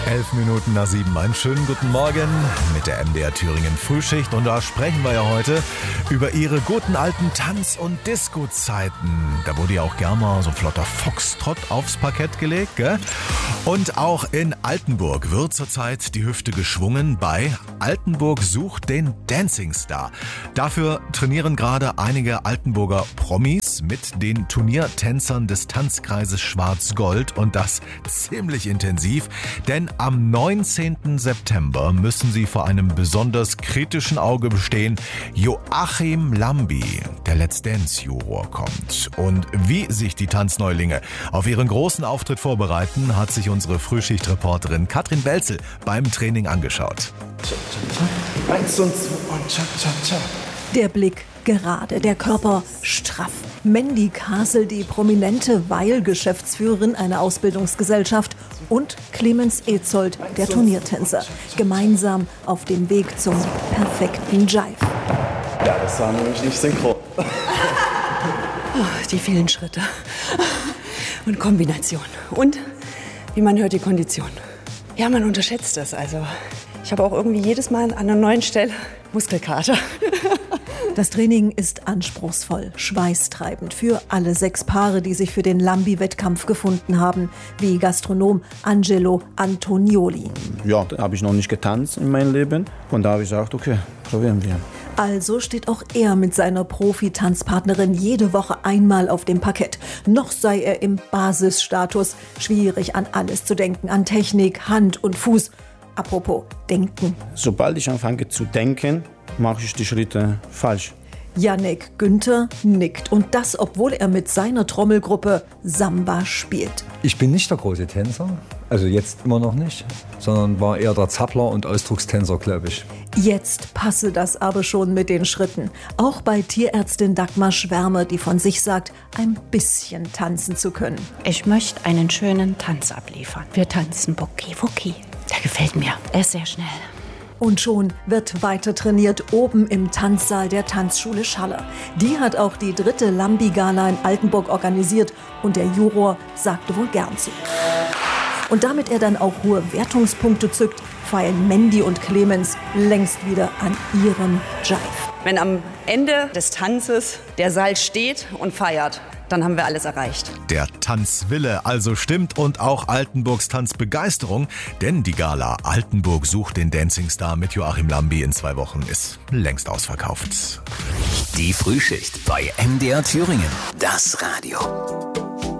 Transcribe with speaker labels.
Speaker 1: 11:07. Einen schönen guten Morgen mit der MDR Thüringen Frühschicht. Und da sprechen wir ja heute über ihre guten alten Tanz- und Disco-Zeiten. Da wurde ja auch gern mal so ein flotter Foxtrott aufs Parkett gelegt, gell? Und auch in Altenburg wird zurzeit die Hüfte geschwungen bei Altenburg sucht den Dancing Star. Dafür trainieren gerade einige Altenburger Promis mit den Turniertänzern des Tanzkreises Schwarz-Gold und das ziemlich intensiv, denn am 19. September müssen sie vor einem besonders kritischen Auge bestehen. Joachim Lambi, der Let's Dance-Juror, kommt. Und wie sich die Tanzneulinge auf ihren großen Auftritt vorbereiten, hat sich unsere Frühschicht-Reporterin Katrin Welzel beim Training angeschaut.
Speaker 2: 1 und 2 und cha-cha-cha.
Speaker 3: Der Blick gerade, der Körper straff. Mandy Kasel, die prominente Weil-Geschäftsführerin einer Ausbildungsgesellschaft, und Clemens Etzold, der Turniertänzer, gemeinsam auf dem Weg zum perfekten Jive.
Speaker 2: Ja, das war nämlich nicht synchron.
Speaker 4: Die vielen Schritte und Kombination und, wie man hört, die Kondition. Ja, man unterschätzt das. Also ich habe auch irgendwie jedes Mal an einer neuen Stelle Muskelkater.
Speaker 3: Das Training ist anspruchsvoll, schweißtreibend für alle 6 Paare, die sich für den Lambi-Wettkampf gefunden haben, wie Gastronom Angelo Antonioli.
Speaker 5: Ja, da habe ich noch nicht getanzt in meinem Leben und da habe ich gesagt, okay, probieren wir.
Speaker 3: Also steht auch er mit seiner Profi-Tanzpartnerin jede Woche einmal auf dem Parkett. Noch sei er im Basisstatus, schwierig an alles zu denken, an Technik, Hand und Fuß. Apropos denken.
Speaker 5: Sobald ich anfange zu denken, mache ich die Schritte falsch.
Speaker 3: Yannick Günther nickt, und das, obwohl er mit seiner Trommelgruppe Samba spielt.
Speaker 6: Ich bin nicht der große Tänzer, also jetzt immer noch nicht, sondern war eher der Zappler und Ausdruckstänzer, glaube ich.
Speaker 3: Jetzt passe das aber schon mit den Schritten. Auch bei Tierärztin Dagmar Schwärmer, die von sich sagt, ein bisschen tanzen zu können.
Speaker 7: Ich möchte einen schönen Tanz abliefern. Wir tanzen Bucki-Wucki. Der gefällt mir. Er ist sehr schnell.
Speaker 3: Und schon wird weiter trainiert oben im Tanzsaal der Tanzschule Schaller. Die hat auch die 3. Lambi-Gala in Altenburg organisiert und der Juror sagte wohl gern zu. Und damit er dann auch hohe Wertungspunkte zückt, feilen Mandy und Clemens längst wieder an ihrem Jive.
Speaker 4: Wenn am Ende des Tanzes der Saal steht und feiert, dann haben wir alles erreicht.
Speaker 1: Der Tanzwille also stimmt und auch Altenburgs Tanzbegeisterung, denn die Gala Altenburg sucht den Dancing Star mit Joachim Lambi in 2 Wochen ist längst ausverkauft.
Speaker 8: Die Frühschicht bei MDR Thüringen. Das Radio.